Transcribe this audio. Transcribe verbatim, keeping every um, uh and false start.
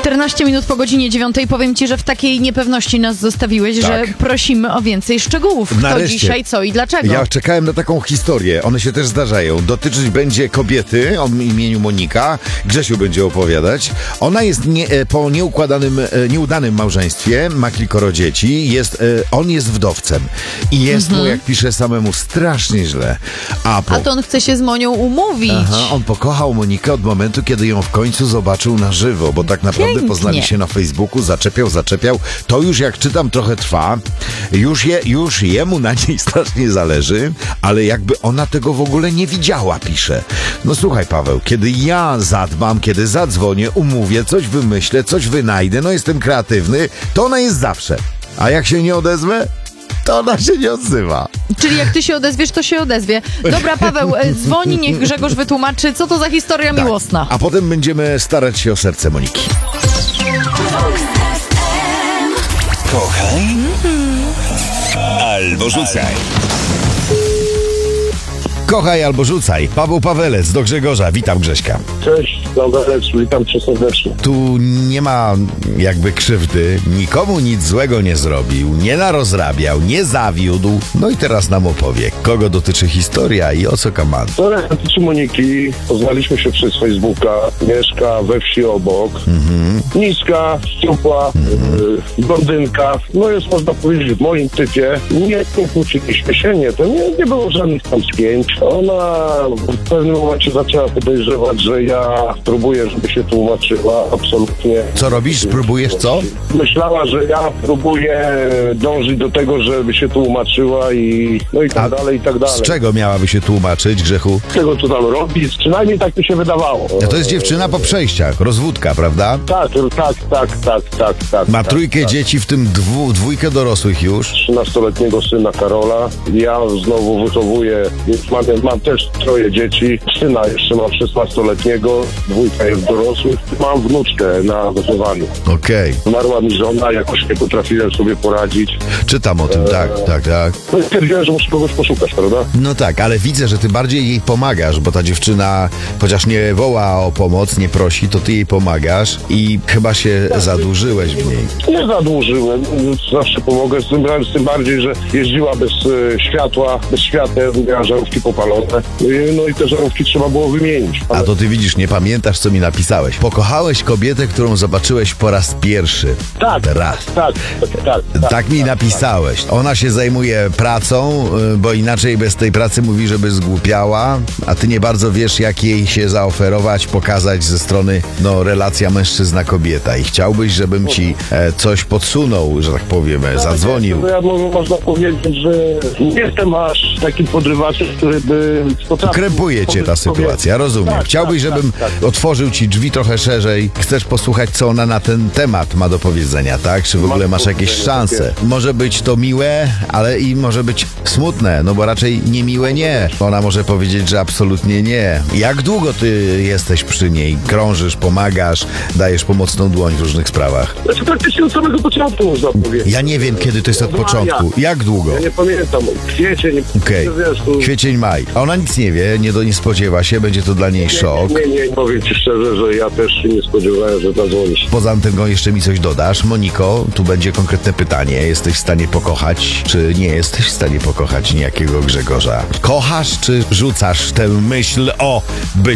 czternaście minut po godzinie dziewiątej. Powiem ci, że w takiej niepewności nas zostawiłeś, Tak. że prosimy o więcej szczegółów. Kto Nareszcie. dzisiaj, co i dlaczego. Ja czekałem na taką historię. One się też zdarzają. Dotyczyć będzie kobiety o imieniu Monika. Grzesiu będzie opowiadać. Ona jest nie, po nieukładanym, nieudanym małżeństwie. Ma kilkoro dzieci. Jest, on jest wdowcem. I jest Mhm. mu, jak pisze samemu, strasznie źle. A, po... A to on chce się z Monią umówić. Aha, on pokochał Monikę od momentu, kiedy ją w końcu zobaczył na żywo, bo tak naprawdę Pięknie. poznali się na Facebooku, zaczepiał, zaczepiał. To już, jak czytam, trochę trwa. Już, je, już jemu na niej strasznie zależy, ale jakby ona tego w ogóle nie widziała, pisze. No słuchaj, Paweł, kiedy ja zadbam, kiedy zadzwonię, umówię, coś wymyślę, coś wynajdę, no jestem kreatywny, to ona jest zawsze. A jak się nie odezwę, to ona się nie odzywa. Czyli jak ty się odezwiesz, to się odezwie. Dobra, Paweł, e, dzwoni, niech Grzegorz wytłumaczy, co to za historia Tak. miłosna. A potem będziemy starać się o serce Moniki. Kochaj albo rzucaj. Kochaj albo rzucaj. Paweł Pawelec do Grzegorza. Witam Grześka. Cześć, Pawelec, witam cię serdecznie. Tu nie ma jakby krzywdy. Nikomu nic złego nie zrobił, nie narozrabiał, nie zawiódł. No i teraz nam opowie, kogo dotyczy historia i o co kaman. To dotyczy Moniki. Poznaliśmy się przez Facebooka. Mieszka we wsi obok. Mhm. Niska, szczupła, yy, blondynka. No jest, można powiedzieć, w moim typie. Nie, nie kłóciliśmy się, nie. To nie, nie było żadnych tam spięć. Ona w pewnym momencie zaczęła podejrzewać, że ja próbuję, żeby się tłumaczyła. Absolutnie. Co robisz? Próbujesz co? Myślała, że ja próbuję dążyć do tego, żeby się tłumaczyła i no i tak A dalej, i tak dalej. Z czego miałaby się tłumaczyć, Grzechu? Tego, co tam robi, przynajmniej tak mi się wydawało. No to jest dziewczyna po przejściach, rozwódka, prawda? Tak, tak, tak, tak, tak, tak. Ma tak, trójkę tak. dzieci, w tym dwu, dwójkę dorosłych już. trzynastoletniego syna Karola. Ja znowu wychowuję, więc mam, mam też troje dzieci. Syna jeszcze mam szesnastoletniego, dwójka jest dorosłych. Mam wnuczkę na wychowaniu. Okej. Zmarła mi żona, jakoś nie potrafiłem sobie poradzić. Czytam o tym, tak, tak, tak. No i stwierdziłem, że muszę kogoś poszukać, prawda? No tak, ale widzę, że ty bardziej jej pomagasz, bo ta dziewczyna, chociaż nie woła o pomoc, nie prosi, to ty jej pomagasz i chyba się zadłużyłeś w niej. Nie zadłużyłem, zawsze pomogę, z tym, z tym bardziej, że jeździła bez e, światła, bez świateł, miała żarówki popalone, no i te żarówki trzeba było wymienić. A to ty widzisz, nie pamiętasz, co mi napisałeś. Pokochałeś kobietę, którą zobaczyłeś po raz pierwszy. Tak, Raz. tak, tak, tak. Tak, Tak mi napisałeś. Ona się zajmuje pracą, y, bo inaczej bez tej pracy mówi, żeby zgłupiała, a ty nie bardzo wiesz, jak jej się zaoferować, pokazać ze strony, no, relacja mężczyzna-kobieta. I chciałbyś, żebym ci e, coś podsunął, że tak powiem, e, zadzwonił. To ja mo- można powiedzieć, że nie jestem aż takim podrywaczem, który by potrafił... Krępuje cię ta sytuacja, rozumiem. Tak, Chciałbyś, tak, żebym tak, tak. otworzył ci drzwi trochę szerzej. Chcesz posłuchać, co ona na ten temat ma do powiedzenia, tak? Czy w ogóle do masz jakieś powiedzenia, szanse? Może być to miłe, ale i może być smutne, no bo raczej niemiłe nie. Ona może powiedzieć, że absolutnie nie. Jak długo ty jesteś przy niej? Krążysz, pomagasz, dajesz pomocną dłoń w różnych sprawach? Znaczy praktycznie od samego początku można powiedzieć. Ja nie wiem, kiedy to jest od Maja. początku. Jak długo? Ja nie pamiętam, kwiecień, Okej. wiesz, tu... Kwiecień, maj. A ona nic nie wie, nie, do, nie spodziewa się, będzie to dla niej szok. Nie, nie, nie, powiem ci szczerze, że ja też się nie spodziewałem, że zadzwonisz. Poza tym jeszcze mi coś dodasz. Moniko, tu będzie konkretne pytanie. Jesteś w stanie pokochać, czy nie jesteś w stanie pokochać niejakiego Grzegorza? Kochasz, czy rzucasz tę myśl o byciu